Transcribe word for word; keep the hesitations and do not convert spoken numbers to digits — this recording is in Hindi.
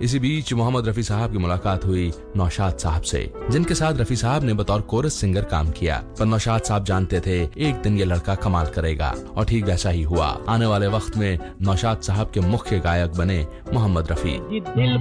इसी बीच मोहम्मद रफी साहब की मुलाकात हुई नौशाद साहब से, जिनके साथ रफी साहब ने बतौर कोरस सिंगर काम किया। पर नौशाद साहब जानते थे एक दिन ये लड़का कमाल करेगा, और ठीक वैसा ही हुआ। आने वाले वक्त में नौशाद साहब के मुख्य गायक बने मोहम्मद रफी।